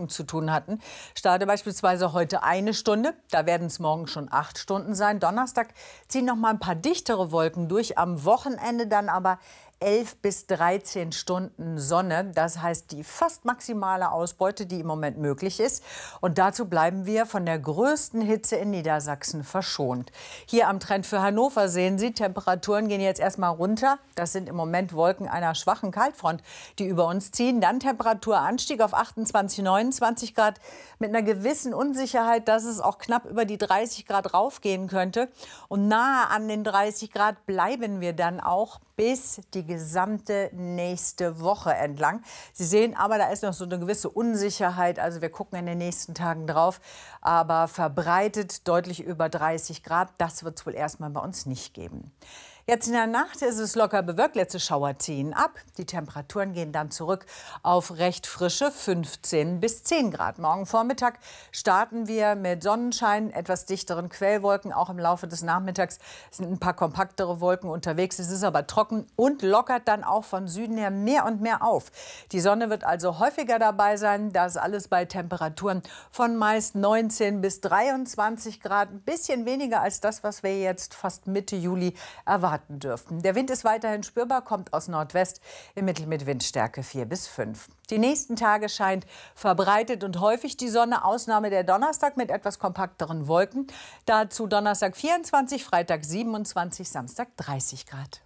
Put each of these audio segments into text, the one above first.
Wolken zu tun hatten. Starte beispielsweise heute 1 Stunde, da werden es morgen schon 8 Stunden sein. Donnerstag ziehen noch mal ein paar dichtere Wolken durch, am Wochenende dann aber 11 bis 13 Stunden Sonne. Das heißt, die fast maximale Ausbeute, die im Moment möglich ist. Und dazu bleiben wir von der größten Hitze in Niedersachsen verschont. Hier am Trend für Hannover sehen Sie, Temperaturen gehen jetzt erstmal runter. Das sind im Moment Wolken einer schwachen Kaltfront, die über uns ziehen. Dann Temperaturanstieg auf 28, 29 Grad mit einer gewissen Unsicherheit, dass es auch knapp über die 30 Grad raufgehen könnte. Und nahe an den 30 Grad bleiben wir dann auch bis die gesamte nächste Woche entlang. Sie sehen aber, da ist noch so eine gewisse Unsicherheit. Also wir gucken in den nächsten Tagen drauf. Aber verbreitet deutlich über 30 Grad. Das wird es wohl erstmal bei uns nicht geben. Jetzt in der Nacht ist es locker bewölkt. Letzte Schauer ziehen ab. Die Temperaturen gehen dann zurück auf recht frische 15 bis 10 Grad. Morgen Vormittag starten wir mit Sonnenschein, etwas dichteren Quellwolken. Auch im Laufe des Nachmittags sind ein paar kompaktere Wolken unterwegs. Es ist aber trocken und lockert dann auch von Süden her mehr und mehr auf. Die Sonne wird also häufiger dabei sein. Das alles bei Temperaturen von meist 19 bis 23 Grad. Ein bisschen weniger als das, was wir jetzt fast Mitte Juli erwarten dürften. Der Wind ist weiterhin spürbar, kommt aus Nordwest, im Mittel mit Windstärke 4 bis 5. Die nächsten Tage scheint verbreitet und häufig die Sonne, Ausnahme der Donnerstag mit etwas kompakteren Wolken. Dazu Donnerstag 24, Freitag 27, Samstag 30 Grad.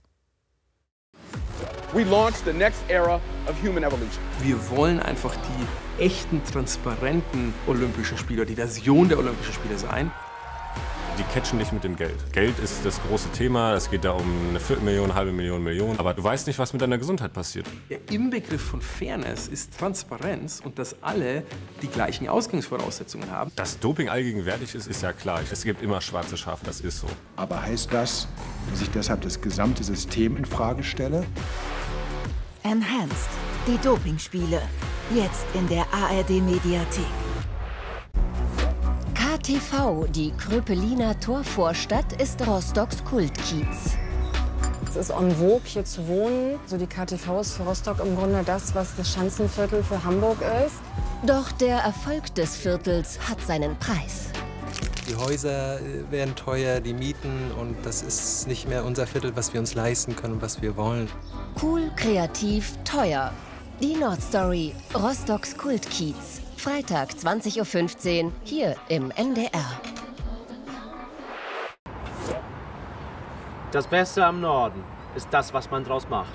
We launched the next era of human evolution. Wir wollen einfach die echten, transparenten Olympischen Spiele, die Version der Olympischen Spiele sein. Die catchen nicht mit dem Geld. Geld ist das große Thema. Es geht da um eine Viertelmillion, halbe Million, Million. Aber du weißt nicht, was mit deiner Gesundheit passiert. Der Inbegriff von Fairness ist Transparenz und dass alle die gleichen Ausgangsvoraussetzungen haben. Dass Doping allgegenwärtig ist, ist ja klar. Es gibt immer schwarze Schafe, das ist so. Aber heißt das, dass ich deshalb das gesamte System in Frage stelle? Enhanced, die Dopingspiele. Jetzt in der ARD-Mediathek. KTV, die Kröpeliner Torvorstadt, ist Rostocks Kultkiez. Es ist en vogue, hier zu wohnen. So die KTV ist für Rostock im Grunde das, was das Schanzenviertel für Hamburg ist. Doch der Erfolg des Viertels hat seinen Preis. Die Häuser werden teuer, die Mieten, und das ist nicht mehr unser Viertel, was wir uns leisten können und was wir wollen. Cool, kreativ, teuer. Die Nordstory, Rostocks Kultkiez. Freitag 20:15 Uhr hier im NDR. Das Beste am Norden ist das, was man draus macht.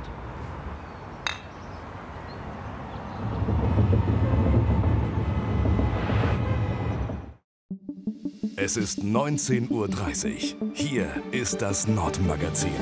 Es ist 19:30 Uhr. Hier ist das Nordmagazin.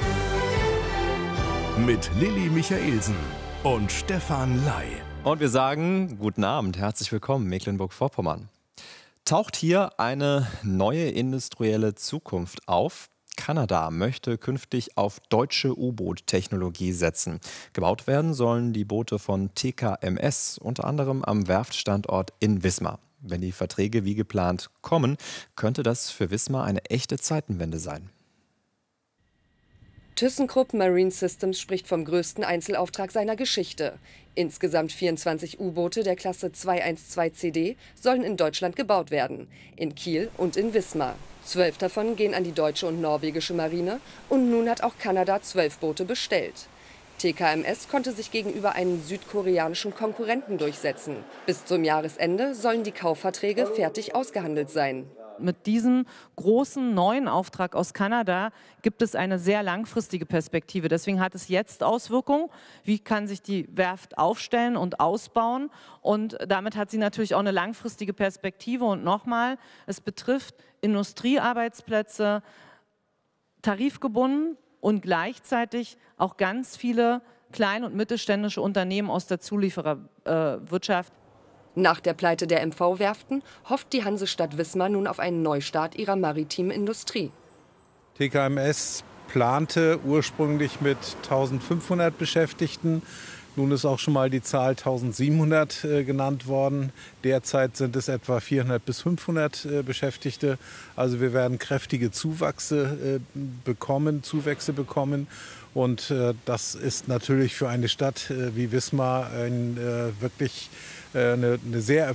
Mit Lilly Michaelsen und Stefan Ley. Und wir sagen guten Abend, herzlich willkommen, Mecklenburg-Vorpommern. Taucht hier eine neue industrielle Zukunft auf? Kanada möchte künftig auf deutsche U-Boot-Technologie setzen. Gebaut werden sollen die Boote von TKMS, unter anderem am Werftstandort in Wismar. Wenn die Verträge wie geplant kommen, könnte das für Wismar eine echte Zeitenwende sein. ThyssenKrupp Marine Systems spricht vom größten Einzelauftrag seiner Geschichte. Insgesamt 24 U-Boote der Klasse 212CD sollen in Deutschland gebaut werden, in Kiel und in Wismar. 12 davon gehen an die deutsche und norwegische Marine und nun hat auch Kanada 12 Boote bestellt. TKMS konnte sich gegenüber einem südkoreanischen Konkurrenten durchsetzen. Bis zum Jahresende sollen die Kaufverträge fertig ausgehandelt sein. Mit diesem großen neuen Auftrag aus Kanada gibt es eine sehr langfristige Perspektive. Deswegen hat es jetzt Auswirkungen. Wie kann sich die Werft aufstellen und ausbauen? Und damit hat sie natürlich auch eine langfristige Perspektive. Und nochmal, es betrifft Industriearbeitsplätze, tarifgebunden und gleichzeitig auch ganz viele kleine und mittelständische Unternehmen aus der Zuliefererwirtschaft. Nach der Pleite der MV-Werften hofft die Hansestadt Wismar nun auf einen Neustart ihrer maritimen Industrie. TKMS plante ursprünglich mit 1500 Beschäftigten. Nun ist auch schon mal die Zahl 1700 genannt worden. Derzeit sind es etwa 400 bis 500 Beschäftigte. Also wir werden kräftige Zuwächse bekommen. Und das ist natürlich für eine Stadt wie Wismar wirklich eine sehr